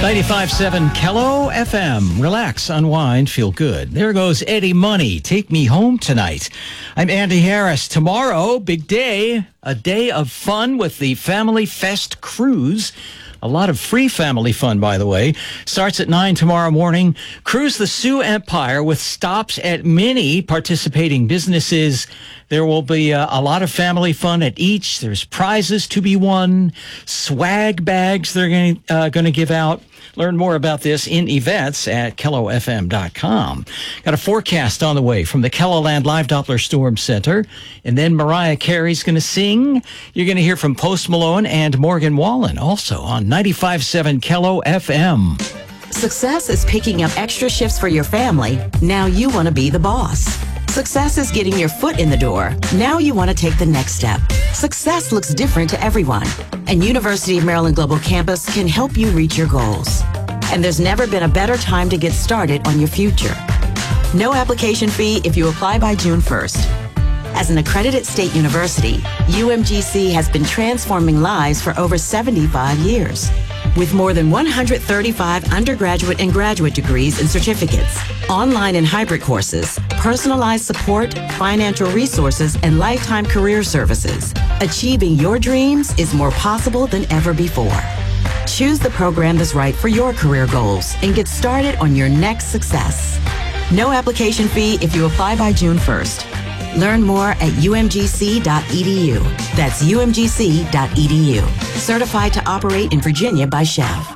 95.7 Kello FM. Relax, unwind, feel good. There goes Eddie Money. Take me home tonight. I'm Andy Harris. Tomorrow, big day, a day of fun with the Family Fest Cruise. A lot of free family fun, by the way. Starts at 9 tomorrow morning. Cruise the Sioux Empire with stops at many participating businesses. There will be a lot of family fun at each. There's prizes to be won, swag bags they're going to give out. Learn more about this in events at KelloFM.com. Got a forecast on the way from the KELOLAND Live Doppler Storm Center. And then Mariah Carey's going to sing. You're going to hear from Post Malone and Morgan Wallen, also on 95.7 Kello FM. Success is picking up extra shifts for your family. Now you want to be the boss. Success is getting your foot in the door. Now you want to take the next step. Success looks different to everyone, and University of Maryland Global Campus can help you reach your goals. And there's never been a better time to get started on your future. No application fee if you apply by June 1st. As an accredited state university, UMGC has been transforming lives for over 75 years. With more than 135 undergraduate and graduate degrees and certificates, online and hybrid courses, personalized support, financial resources, and lifetime career services, achieving your dreams is more possible than ever before. Choose the program that's right for your career goals and get started on your next success. No application fee if you apply by June 1st. Learn more at umgc.edu. That's umgc.edu. Certified to operate in Virginia by Chev.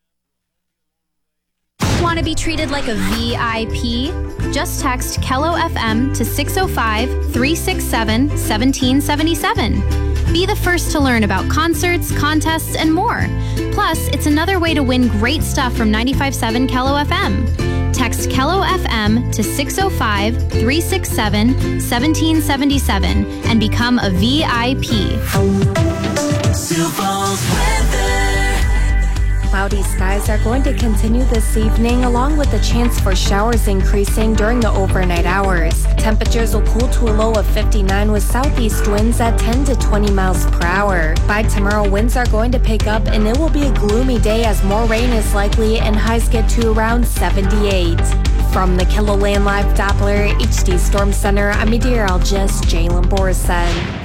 Want to be treated like a VIP? Just text Kello FM to 605-367-1777. Be the first to learn about concerts, contests, and more. Plus, it's another way to win great stuff from 95.7 Kello FM. Text Kello FM to 605-367-1777 and become a VIP. Cloudy skies are going to continue this evening, along with the chance for showers increasing during the overnight hours. Temperatures will cool to a low of 59 with southeast winds at 10 to 20 miles per hour. By tomorrow, winds are going to pick up and it will be a gloomy day as more rain is likely and highs get to around 78. From the KELOLAND Live Doppler HD Storm Center, I'm meteorologist Jalen Borison.